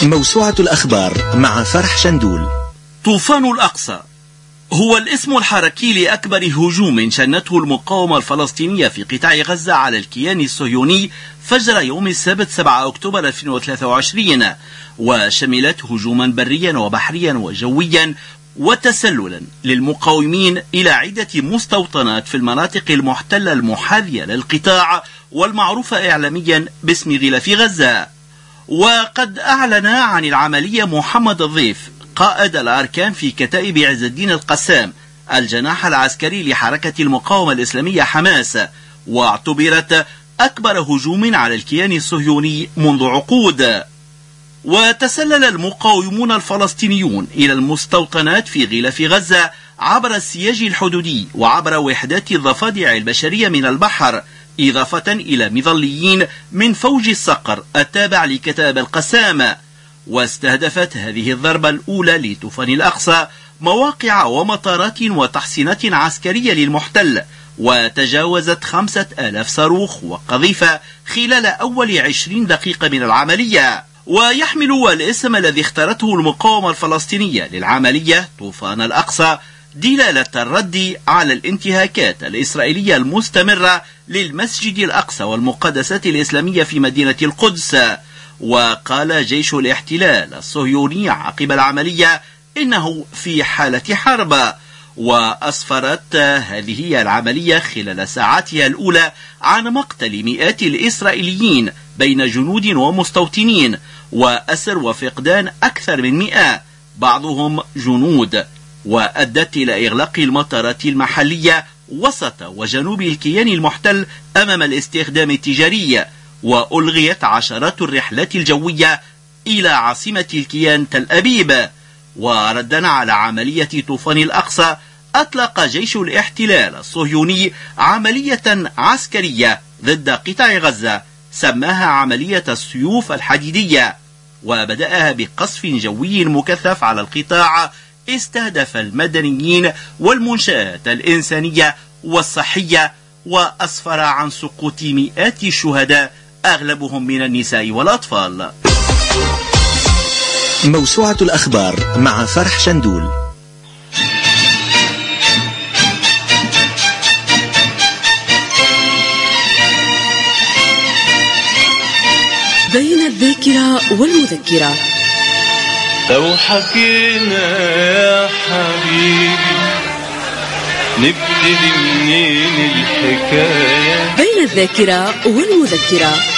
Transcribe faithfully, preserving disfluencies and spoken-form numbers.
موسوعة الأخبار مع فرح شندول. طوفان الأقصى هو الاسم الحركي لأكبر هجوم شنته المقاومة الفلسطينية في قطاع غزة على الكيان الصهيوني فجر يوم السبت سبعة أكتوبر ألفين وثلاثة وعشرين، وشملت هجوما بريا وبحريا وجويا وتسللا للمقاومين إلى عدة مستوطنات في المناطق المحتلة المحاذية للقطاع والمعروفة إعلاميا باسم غلاف غزة. وقد أعلن عن العملية محمد الضيف قائد الأركان في كتائب عز الدين القسام الجناح العسكري لحركة المقاومة الإسلامية حماس، واعتبرت أكبر هجوم على الكيان الصهيوني منذ عقود. وتسلل المقاومون الفلسطينيون إلى المستوطنات في غلاف غزة عبر السياج الحدودي وعبر وحدات الضفادع البشرية من البحر، إضافة إلى مظليين من فوج الصقر التابع لكتائب القسام. واستهدفت هذه الضربة الأولى لطوفان الأقصى مواقع ومطارات وتحصينات عسكرية للمحتل، وتجاوزت خمسة آلاف صاروخ وقذيفة خلال أول عشرين دقيقة من العملية. ويحمل الاسم الذي اختارته المقاومة الفلسطينية للعملية طوفان الأقصى دلالة الرد على الانتهاكات الإسرائيلية المستمرة للمسجد الأقصى والمقدسات الإسلامية في مدينة القدس. وقال جيش الاحتلال الصهيوني عقب العملية إنه في حالة حرب. وأسفرت هذه العملية خلال ساعاتها الأولى عن مقتل مئات الإسرائيليين بين جنود ومستوطنين وأسر وفقدان أكثر من مئة بعضهم جنود، وأدت إلى إغلاق المطارات المحلية وسط وجنوب الكيان المحتل أمام الاستخدام التجاري، وألغيت عشرات الرحلات الجوية إلى عاصمة الكيان تل أبيب. وردا على عملية طوفان الأقصى أطلق جيش الاحتلال الصهيوني عملية عسكرية ضد قطاع غزة سماها عملية السيوف الحديدية، وبدأها بقصف جوي مكثف على القطاع استهدف المدنيين والمنشآت الإنسانية والصحية، وأسفر عن سقوط مئات الشهداء أغلبهم من النساء والأطفال. موسوعة الأخبار مع فرح شندول. بين الذاكرة والمذكرة. لو حكينا يا حبيبي نبتدي منين الحكاية؟ بين الذاكرة والمذكرة.